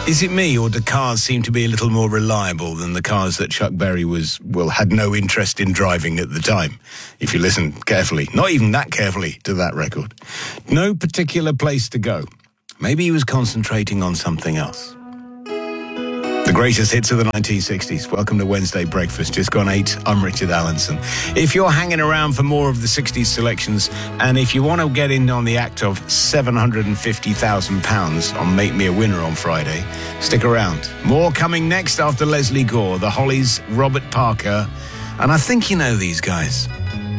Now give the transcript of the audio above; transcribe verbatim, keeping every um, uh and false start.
Is it me, or do cars seem to be a little more reliable than the cars that Chuck Berry was, well, had no interest in driving at the time? If you listen carefully, not even that carefully, to that record. No particular place to go. Maybe he was concentrating on something else. The greatest hits of the nineteen sixties. Welcome to Wednesday Breakfast. Just gone eight. I'm Richard Allenson. If you're hanging around for more of the sixties selections, and if you want to get in on the act of seven hundred fifty thousand pounds on Make Me a Winner on Friday, stick around. More coming next after Leslie Gore, the Hollies, Robert Parker, and I think you know these guys.